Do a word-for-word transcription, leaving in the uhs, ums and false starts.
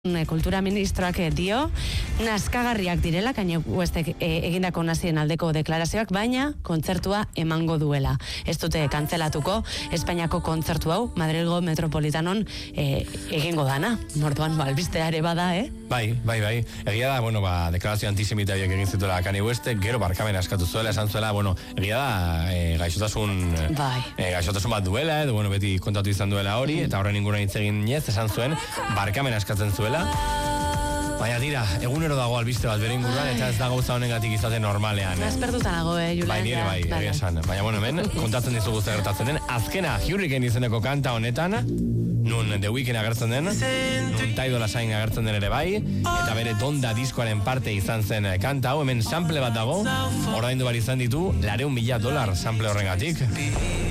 Kultura ministroak dio naskagarriak direla Kanye Westek e, egindako nazien aldeko deklarazioak, baina kontzertua emango duela. Ez dute kantzelatuko Espainiako kontzertu hau Madrilgo Metropolitanon e, egingo dana. Morduan albistea ere bada, eh? Bai, bai, bai. Egia da, bueno, ba, deklarazio antisemitariak egin zituela Kanye Westek, gero barkamen askatu zuela, esan zuela, bueno, egia da, e, gaixotasun bai. e, gaixotasun bat duela, edo, bueno, beti kontatu izan duela hori, eta horren inguruan hitz egin ez, esan zuen, barkamen askatzen zuela. Baina tira, egunero dago albiste bat bere inguruan, eta ez da gauza honengatik izaten normalean. Eh? Azpertuta nago, eh, Julen. Bai, nire bai, egia esan. Baina, bueno, hemen, kontatzen dizugu zer gertatzen den, azkena Hurricane izeneko kanta honetan, nun The Weeknd agertzen den, nun Ty Dolla Sign agertzen den ere bai, eta bere Donda diskoaren parte izan zen kanta hau, hemen sample bat dago, ordaindu behar izan ditu, lareun mila dolar sample horrengatik.